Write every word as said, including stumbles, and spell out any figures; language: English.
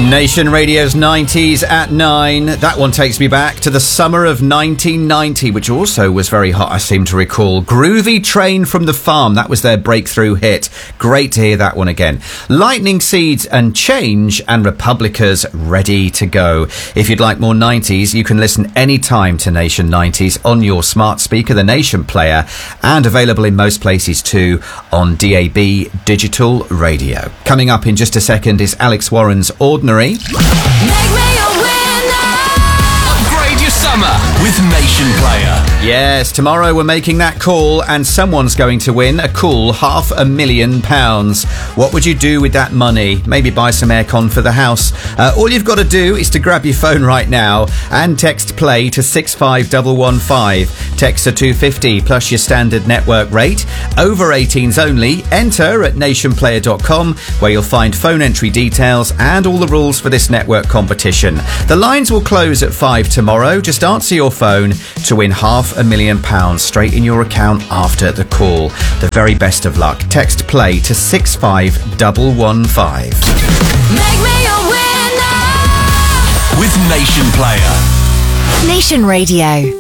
Nation Radio's nineties at nine. That one takes me back to the summer of nineteen ninety, which also was very hot, I seem to recall. Groovy Train from the Farm, that was their breakthrough hit. Great to hear that one again. Lightning Seeds and Change and Republica's Ready to Go. If you'd like more nineties, you can listen anytime to Nation nineties on your smart speaker, the Nation player, and available in most places too on D A B digital radio. Coming up in just a second is Alex Warren's Ordinary. Make me a winner! Upgrade your summer with Nation Player. Yes, tomorrow we're making that call and someone's going to win a cool half a million pounds. What would you do with that money? Maybe buy some aircon for the house. Uh, all you've got to do is to grab your phone right now and text play to six five one one five. Text to two fifty plus your standard network rate. Over eighteens only. Enter at nation player dot com where you'll find phone entry details and all the rules for this network competition. The lines will close at five tomorrow. Just answer your phone to win half a million pounds straight in your account after the call. The very best of luck. Text play to six five one one five. Make me a winner with Nation Player. Nation Radio.